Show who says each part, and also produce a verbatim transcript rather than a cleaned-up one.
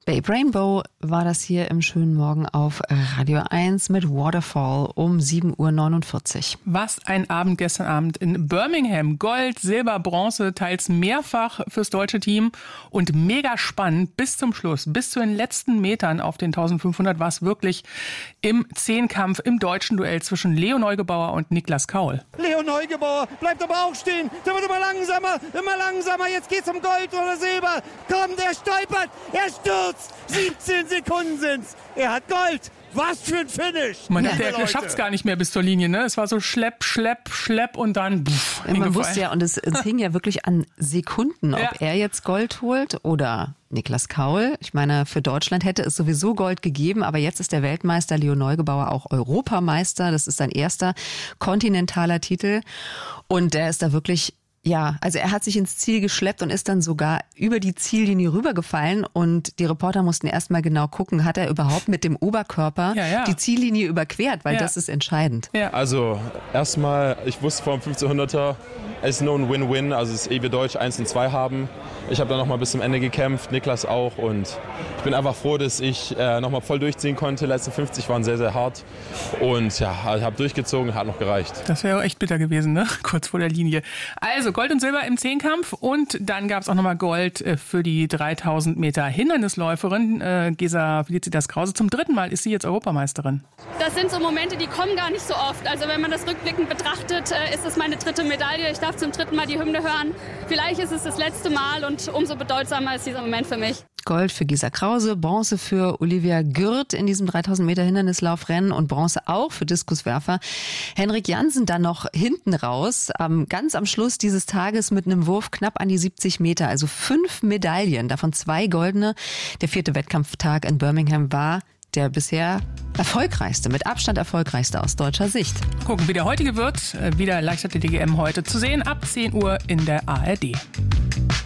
Speaker 1: Babe Rainbow war das hier im schönen Morgen auf Radio eins mit Waterfall um sieben Uhr neunundvierzig.
Speaker 2: Was ein Abend gestern Abend in Birmingham. Gold, Silber, Bronze, teils mehrfach fürs deutsche Team und mega spannend bis zum Schluss. Bis zu den letzten Metern auf den eintausendfünfhundert war es wirklich im Zehnkampf, im deutschen Duell zwischen Leo Neugebauer und Niklas Kaul.
Speaker 3: Leo Neugebauer bleibt aber auch stehen. Der wird immer langsamer, immer langsamer. Jetzt geht's um Gold oder Silber. Komm, der stolpert, er stürzt. siebzehn Sekunden sind's. Er hat Gold. Was für ein Finish.
Speaker 2: Man, ja, der, der schafft es gar nicht mehr bis zur Linie. Ne? Es war so schlepp, schlepp, schlepp und dann pff,
Speaker 1: ja, man wusste ja, und es, es hing ja wirklich an Sekunden, ob
Speaker 2: ja.
Speaker 1: er jetzt Gold holt oder Niklas Kaul. Ich meine, für Deutschland hätte es sowieso Gold gegeben, aber jetzt ist der Weltmeister Leo Neugebauer auch Europameister. Das ist sein erster kontinentaler Titel und der ist da wirklich... Ja, also er hat sich ins Ziel geschleppt und ist dann sogar über die Ziellinie rübergefallen und die Reporter mussten erst mal genau gucken, hat er überhaupt mit dem Oberkörper
Speaker 2: ja, ja.
Speaker 1: die Ziellinie überquert, weil
Speaker 2: ja.
Speaker 1: das ist entscheidend.
Speaker 4: Ja. Also erstmal, ich wusste vor dem fünfzehnhunderter, es ist nur ein Win-Win, also es ist eh wir Deutsch eins und zwei haben. Ich habe dann noch mal bis zum Ende gekämpft, Niklas auch und ich bin einfach froh, dass ich äh, noch mal voll durchziehen konnte. Die letzten fünfzig waren sehr, sehr hart und ja, ich habe durchgezogen, hat noch gereicht.
Speaker 2: Das wäre echt bitter gewesen, ne? Kurz vor der Linie. Also Gold und Silber im Zehnkampf und dann gab es auch noch mal Gold für die dreitausend Meter Hindernisläuferin äh, Gesa Felicitas Krause. Zum dritten Mal ist sie jetzt Europameisterin.
Speaker 5: Das sind so Momente, die kommen gar nicht so oft. Also wenn man das rückblickend betrachtet, äh, ist das meine dritte Medaille. Ich darf zum dritten Mal die Hymne hören. Vielleicht ist es das letzte Mal und umso bedeutsamer ist dieser Moment für mich.
Speaker 1: Gold für Gesa Krause, Bronze für Olivia Gürt in diesem dreitausend Meter Hindernislaufrennen und Bronze auch für Diskuswerfer Henrik Jansen dann noch hinten raus, ähm, ganz am Schluss dieses Tages mit einem Wurf knapp an die siebzig Meter, also fünf Medaillen, davon zwei goldene. Der vierte Wettkampftag in Birmingham war der bisher erfolgreichste, mit Abstand erfolgreichste aus deutscher Sicht.
Speaker 2: Gucken, wie der heutige wird. Wieder Leichtathletik-E M heute zu sehen ab zehn Uhr in der A R D.